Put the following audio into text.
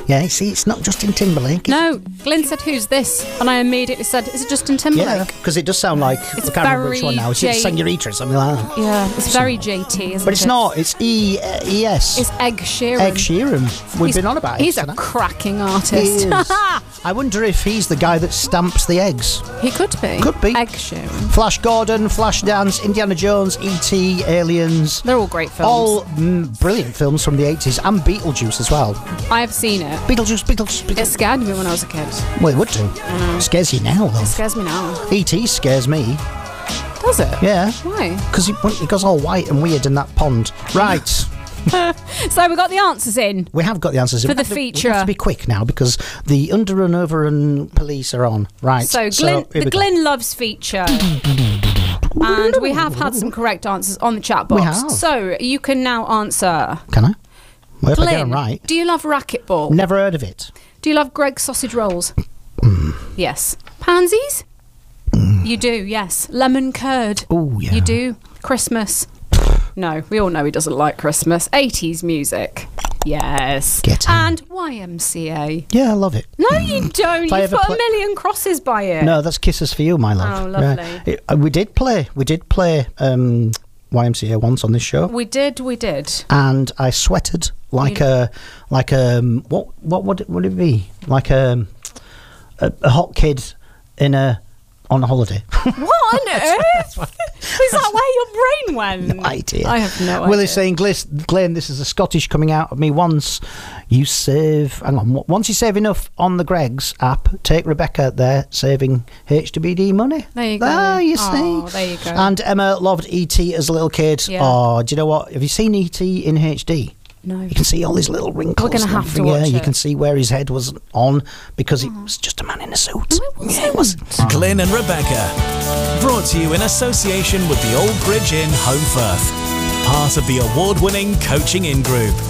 Yeah, see, it's not Justin Timberlake. No, Glyn said, "Who's this?" And I immediately said, "Is it Justin Timberlake?" Yeah, because it does sound like, It's I can't remember which one now. It's Senorita or something like that. Yeah, it's very JT, isn't it? But it's not, it's ES. It's Ed Sheeran. Ed Sheeran. We've been on about it. He's a cracking artist. He is. I wonder if he's the guy that stamps the eggs. He could be. Could be. Ed Sheeran. Flash Gordon, Flashdance, Indiana Jones, E.T., Aliens. They're all great films. All brilliant films from the 80s, and Beetlejuice as well. I've seen it. Beetlejuice. It scared me when I was a kid. Well, it would do. It scares you now, though. It scares me now. E.T. scares me. Does it? Yeah. Why? Because it goes all white and weird in that pond. Right. So we got the answers in. We have got the answers For the feature. We have to be quick now because the under and over and police are on. Right. So the Glyn Loves feature. And we have had some correct answers on the chat box. We have. So you can now answer. Can I? Well, if I get Glyn, them right. do you love racquetball? Never heard of it. Do you love Greg's sausage rolls? Yes. Pansies? You do, yes. Lemon curd? Oh, yeah. You do. Christmas? No, we all know he doesn't like Christmas. 80s music? Yes. Get in. And YMCA? Yeah, I love it. No, you don't. If I You ever put play- a million crosses by it. No, that's Kisses for You, my love. Oh, lovely. Yeah. We did play YMCA once on this show. We did. And I sweated like what would it be? Like a hot kid on a holiday. What on earth? Is that where your brain went? No idea. I have no idea. Willie's saying, Glenn, this is a Scottish coming out of me. Once you save enough on the Greg's app, take Rebecca there saving HWD money. There you go. Ah, you Oh, see. there you go. And Emma loved E.T. as a little kid. Yeah. Oh, do you know what? Have you seen E.T. in HD? No. You can see all his little wrinkles. We're gonna and have to everything. watch You it. can see where his head was on because it was just a man in a suit. No, it wasn't. Glyn and Rebecca. Brought to you in association with the Old Bridge Inn, Home Firth. Part of the award-winning Coaching In Group.